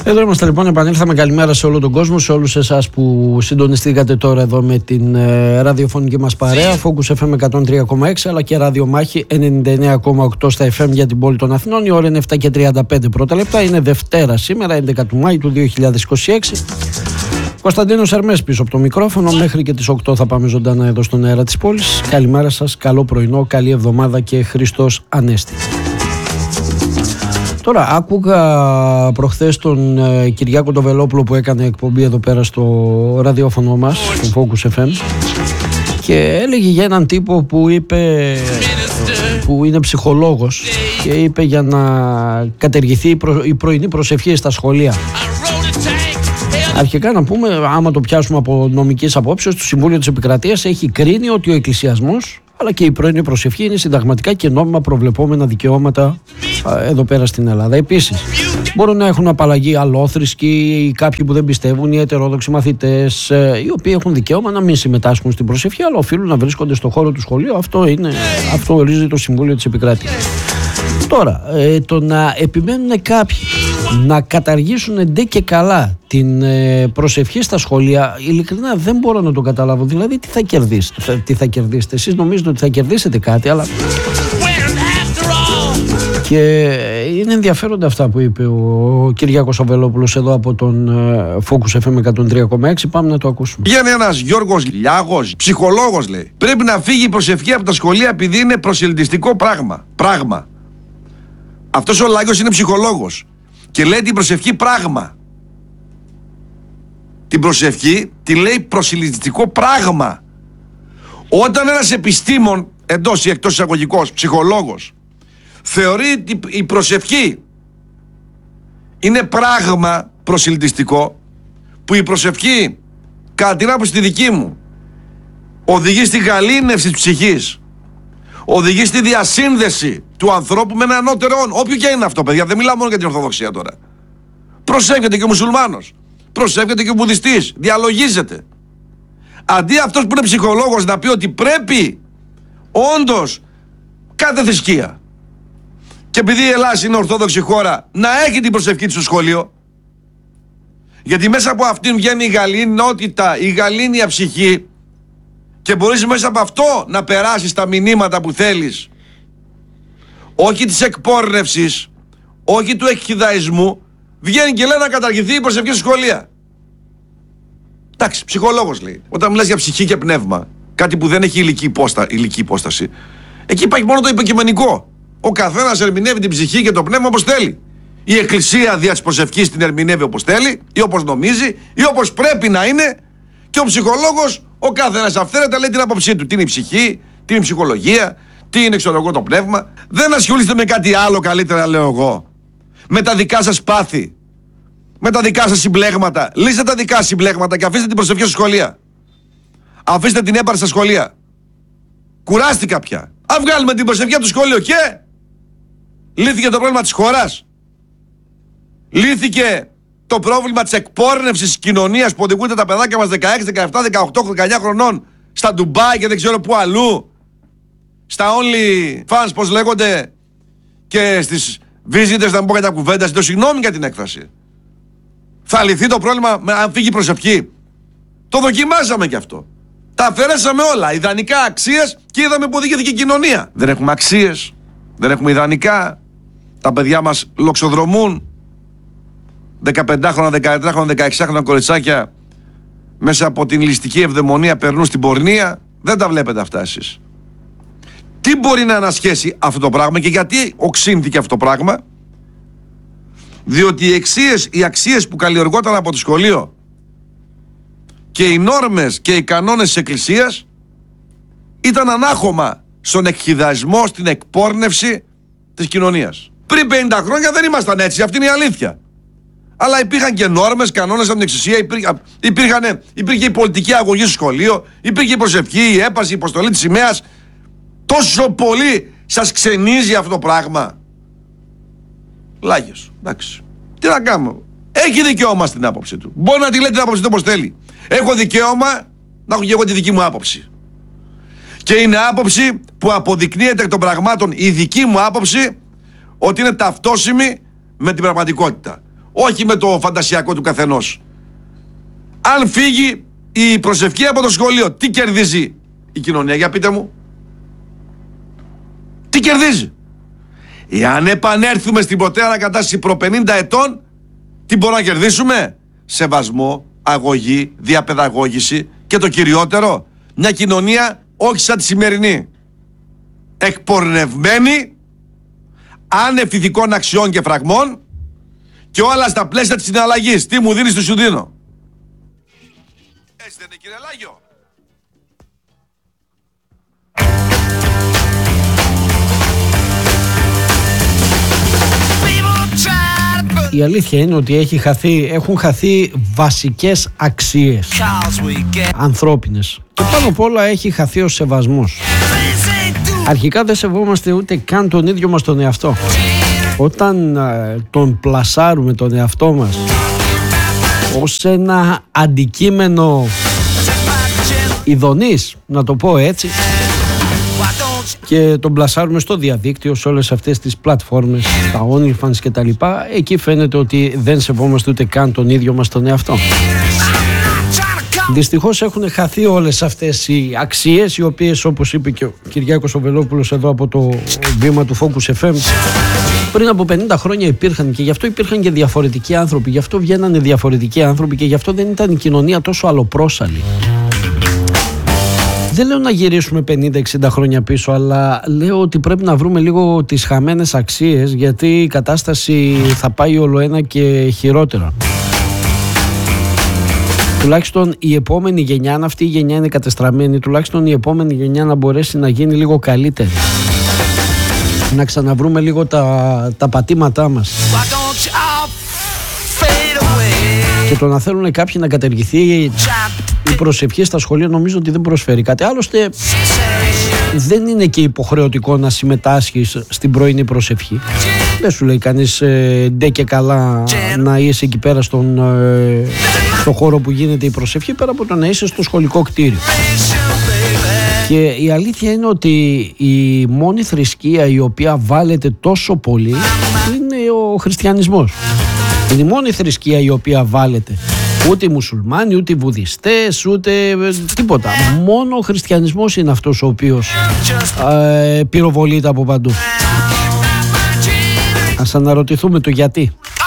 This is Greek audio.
Εδώ είμαστε λοιπόν, επανήλθαμε. Καλημέρα σε όλο τον κόσμο, σε όλους εσάς που συντονιστήκατε τώρα εδώ με την ραδιοφωνική μας παρέα. Focus FM 103,6 αλλά και ραδιομάχη 99,8 στα FM για την πόλη των Αθηνών. Η ώρα είναι 7:35 πρώτα λεπτά. Είναι Δευτέρα σήμερα, 11 του Μάη του 2026. Κωνσταντίνος Ερμές πίσω από το μικρόφωνο. Μέχρι και τις 8 θα πάμε ζωντανά εδώ στον αέρα της πόλης. Καλημέρα σας, καλό πρωινό, καλή εβδομάδα και Χριστός Ανέστη. Τώρα, άκουγα προχθές τον Κυριάκο τον Βελόπουλο που έκανε εκπομπή εδώ πέρα στο ραδιόφωνο μας, στο Focus FM, και έλεγε για έναν τύπο που είπε, που είναι ψυχολόγος, και είπε για να κατεργηθεί η πρωινή προσευχή στα σχολεία. Αρχικά να πούμε, άμα το πιάσουμε από νομικής απόψεως, το Συμβούλιο της Επικρατείας έχει κρίνει ότι ο εκκλησιασμός αλλά και η πρωινή προσευχή είναι συνταγματικά και νόμιμα προβλεπόμενα δικαιώματα εδώ πέρα στην Ελλάδα. Επίσης, μπορούν να έχουν απαλλαγή αλλόθρησκοι, κάποιοι που δεν πιστεύουν, οι ετερόδοξοι μαθητές, οι οποίοι έχουν δικαίωμα να μην συμμετάσχουν στην προσευχή, αλλά οφείλουν να βρίσκονται στο χώρο του σχολείου. Αυτό ορίζει το Συμβούλιο της Επικρατείας. Τώρα, το να επιμένουν κάποιοι να καταργήσουν ντε και καλά την προσευχή στα σχολεία, ειλικρινά δεν μπορώ να το καταλάβω. Δηλαδή, τι θα κερδίσετε? Εσείς νομίζετε ότι θα κερδίσετε κάτι, αλλά... Και είναι ενδιαφέροντα αυτά που είπε ο Κυριάκος Βελόπουλος εδώ από τον Focus FM 103,6. Πάμε να το ακούσουμε. Βγαίνει ένας Γιώργος Λιάγος, ψυχολόγος, λέει. Πρέπει να φύγει η προσευχή από τα σχολεία επειδή είναι προσελκυστικό πράγμα. Αυτός ο Λάγος είναι ψυχολόγος και λέει την προσευχή πράγμα. Την προσευχή τη λέει προσελκυστικό πράγμα. Όταν ένας επιστήμον, εντός ή εκτός εισαγωγικός, ψυχολόγος, θεωρεί ότι η προσευχή είναι πράγμα προσελκυστικό, που η προσευχή, κατά την άποψη τη δική μου, οδηγεί στη γαλήνευση της ψυχής, οδηγεί στη διασύνδεση του ανθρώπου με ένα ανώτερο, όποιο και είναι αυτό, παιδιά, δεν μιλάω μόνο για την Ορθοδοξία τώρα. Προσεύχεται και ο μουσουλμάνος, προσεύχεται και ο βουδιστής, διαλογίζεται. Αντί αυτός που είναι ψυχολόγος να πει ότι πρέπει όντως κάθε θρησκεία, και επειδή η Ελλάδα είναι ορθόδοξη χώρα, να έχει την προσευχή της στο σχολείο, γιατί μέσα από αυτήν βγαίνει η γαλήνότητα, η γαλήνια ψυχή, και μπορείς μέσα από αυτό να περάσεις τα μηνύματα που θέλεις, όχι της εκπόρνευσης, όχι του εκχυδαϊσμού. Βγαίνει και λέει να καταργηθεί η προσευχή στη σχολεία. Εντάξει, ψυχολόγος λέει. Όταν μιλάς για ψυχή και πνεύμα, κάτι που δεν έχει ηλική υπόσταση, εκεί υπάρχει μόνο το υποκειμενικό. Ο καθένας ερμηνεύει την ψυχή και το πνεύμα όπως θέλει. Η Εκκλησία δια της προσευχής την ερμηνεύει όπως θέλει, ή όπως νομίζει, ή όπως πρέπει να είναι, και ο ψυχολόγος, ο καθένας αυθαίρετα λέει την άποψή του. Τι είναι η ψυχή, τι είναι η ψυχολογία, τι είναι το πνεύμα. Δεν ασχολείστε με κάτι άλλο, καλύτερα λέω εγώ. Με τα δικά σας πάθη, με τα δικά σας συμπλέγματα. Λύστε τα δικά σας συμπλέγματα και αφήστε την προσευχή στα σχολεία. Αφήστε την έπαρση στα σχολεία. Κουράστηκα πια. Αν βγάλουμε την προσευχή από το σχολείο και λύθηκε το πρόβλημα της χώρας. Λύθηκε το πρόβλημα της εκπόρνευσης της κοινωνίας που οδηγούνται τα παιδάκια μας 16, 17, 18, 19 χρονών στα Ντουμπάι και δεν ξέρω πού αλλού, στα OnlyFans πως λέγονται, και στις visitors, να μην πω για τα κουβέντα, ζητώ συγγνώμη για την έκφραση. Θα λυθεί το πρόβλημα αν φύγει η προσευχή? Το δοκιμάσαμε κι αυτό. Τα αφαιρέσαμε όλα, ιδανικά αξίες, και είδαμε που οδηγήθηκε η κοινωνία. Δεν έχουμε αξίες, δεν έχουμε ιδανικά. Τα παιδιά μας λοξοδρομούν. 15χρονα, 13χρονα, 16χρονα κοριτσάκια μέσα από την ληστική ευδαιμονία περνούν στην πορνεία. Δεν τα βλέπετε αυτά εσείς. Τι μπορεί να ανασχέσει αυτό το πράγμα και γιατί οξύνθηκε αυτό το πράγμα? Διότι οι αξίες που καλλιεργόταν από το σχολείο και οι νόρμες και οι κανόνες της Εκκλησίας ήταν ανάχωμα στον εκχυδασμό, στην εκπόρνευση της κοινωνίας. Πριν 50 χρόνια δεν ήμασταν έτσι, αυτή είναι η αλήθεια. Αλλά υπήρχαν και νόρμες, κανόνες από την Εκκλησία, υπήρχε η πολιτική αγωγή στο σχολείο, υπήρχε η προσευχή, η έπαση, η υποστολή της σημαίας. Τόσο πολύ σας ξενίζει αυτό το πράγμα? Λάγιος, εντάξει. Τι να κάνω? Έχει δικαίωμα στην άποψη του. Μπορεί να τη λέει την άποψη του όπως θέλει. Έχω δικαίωμα να έχω και εγώ τη δική μου άποψη. Και είναι άποψη που αποδεικνύεται εκ των πραγμάτων, η δική μου άποψη, ότι είναι ταυτόσιμη με την πραγματικότητα. όχι με το φαντασιακό του καθενός. Αν φύγει η προσευχή από το σχολείο, τι κερδίζει η κοινωνία, για πείτε μου? Τι κερδίζει? Εάν επανέλθουμε στην πρωτέα κατάσταση προ 50 ετών, τι μπορούμε να κερδίσουμε? Σεβασμό, αγωγή, διαπαιδαγώγηση και το κυριότερο, μια κοινωνία όχι σαν τη σημερινή. Εκπορνευμένη, άνευ ηθικών αξιών και φραγμών και όλα στα πλαίσια της συναλλαγής. Τι μου δίνεις, του σου δίνω. Έτσι δεν είναι, κύριε Λάγιο? Η αλήθεια είναι ότι έχουν χαθεί βασικές αξίες ανθρώπινες. Και πάνω απ' όλα έχει χαθεί ο σεβασμός. Αρχικά δεν σεβόμαστε ούτε καν τον ίδιο μας τον εαυτό. Όταν τον πλασάρουμε τον εαυτό μας ως ένα αντικείμενο ειδονής, να το πω έτσι, και τον πλασάρουμε στο διαδίκτυο, σε όλες αυτές τις πλατφόρμες, τα OnlyFans και τα λοιπά, εκεί φαίνεται ότι δεν σεβόμαστε ούτε καν τον ίδιο μας τον εαυτό. Δυστυχώς έχουν χαθεί όλες αυτές οι αξίες, οι οποίες, όπως είπε και ο Κυριάκος ο Βελόπουλος εδώ από το βήμα του Focus FM, πριν από 50 χρόνια υπήρχαν, και γι' αυτό υπήρχαν και διαφορετικοί άνθρωποι, γι' αυτό βγαίνανε διαφορετικοί άνθρωποι και γι' αυτό δεν ήταν η κοινωνία τόσο αλλοπρόσαλη. Δεν λέω να γυρίσουμε 50-60 χρόνια πίσω, αλλά λέω ότι πρέπει να βρούμε λίγο τις χαμένες αξίες, γιατί η κατάσταση θα πάει όλο ένα και χειρότερα. Τουλάχιστον η επόμενη γενιά, αν αυτή η γενιά είναι κατεστραμμένη, τουλάχιστον η επόμενη γενιά να μπορέσει να γίνει λίγο καλύτερη. Να ξαναβρούμε λίγο τα πατήματά μας. Και το να θέλουν κάποιοι να καταργηθεί η προσευχή στα σχολεία, νομίζω ότι δεν προσφέρει κάτι. Άλλωστε δεν είναι και υποχρεωτικό να συμμετάσχεις στην πρωινή προσευχή. Δεν σου λέει κανείς ντε και καλά να είσαι εκεί πέρα στο χώρο που γίνεται η προσευχή, πέρα από το να είσαι στο σχολικό κτίριο. Και η αλήθεια είναι ότι η μόνη θρησκεία η οποία βάλεται τόσο πολύ είναι ο χριστιανισμός. Είναι η μόνη θρησκεία η οποία βάλεται. Ούτε οι μουσουλμάνοι, ούτε οι βουδιστές, ούτε τίποτα. Μόνο ο χριστιανισμός είναι αυτός ο οποίος πυροβολείται από παντού. Ας αναρωτηθούμε το γιατί.